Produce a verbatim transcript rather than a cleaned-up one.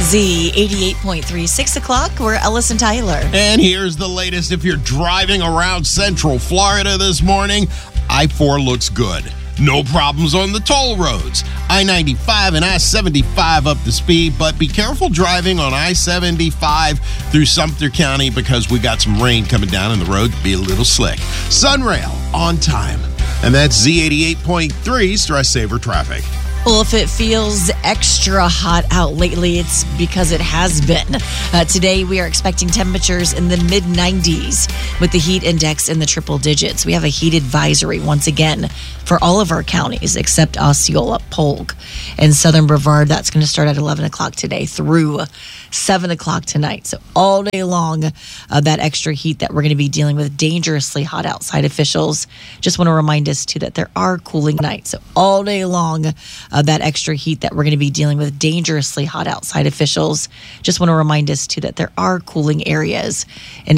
Z eighty-eight point three, six o'clock. We're Ellis and Tyler. And here's the latest. If you're driving around Central Florida this morning, I four looks good. No problems on the toll roads. I ninety-five and I seventy-five up to speed, but be careful driving on I seventy-five through Sumter County because we got some rain coming down and the road could be a little slick. Sunrail on time. And that's Z eighty-eight point three Stress Saver Traffic. Well, if it feels extra hot out lately, it's because it has been. Uh, today, we are expecting temperatures in the mid nineties with the heat index in the triple digits. We have a heat advisory once again for all of our counties except Osceola, Polk, and Southern Brevard. That's going to start at eleven o'clock today through seven o'clock tonight. So all day long, uh, that extra heat that we're going to be dealing with, dangerously hot outside. Officials just want to remind us, too, that there are cooling nights. So all day long, uh, that extra heat that we're going to be dealing with, dangerously hot outside. Officials just want to remind us, too, that there are cooling areas in